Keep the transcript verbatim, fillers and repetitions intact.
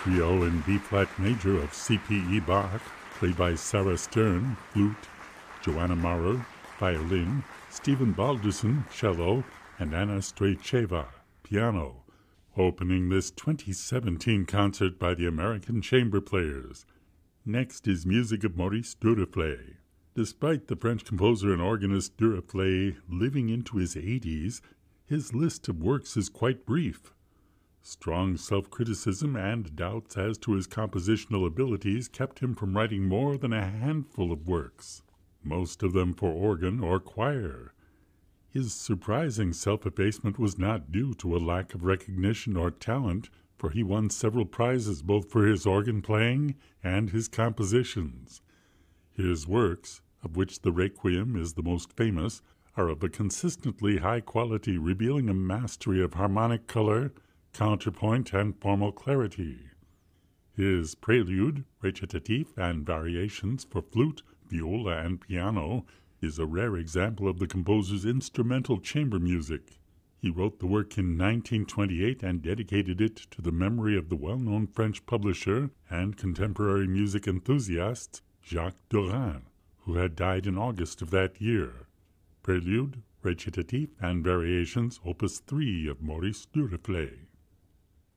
Trio in B-flat major of C P E Bach, played by Sarah Stern, flute, Joanna Maurer, violin, Stephen Balduson, cello, and Anna Stracheva, piano, opening this twenty seventeen concert by the American Chamber Players. Next is music of Maurice Duruflé. Despite the French composer and organist Duruflé living into his eighties, his list of works is quite brief. Strong self-criticism and doubts as to his compositional abilities kept him from writing more than a handful of works, most of them for organ or choir. His surprising self-effacement was not due to a lack of recognition or talent, for he won several prizes both for his organ playing and his compositions. His works, of which the Requiem is the most famous, are of a consistently high quality, revealing a mastery of harmonic color, counterpoint, and formal clarity. His Prelude, Recitative, and Variations for flute, viola, and piano is a rare example of the composer's instrumental chamber music. He wrote the work in nineteen twenty-eight and dedicated it to the memory of the well-known French publisher and contemporary music enthusiast Jacques Dorin, who had died in August of that year. Prelude, Recitative, and Variations, Opus three of Maurice Duruflé.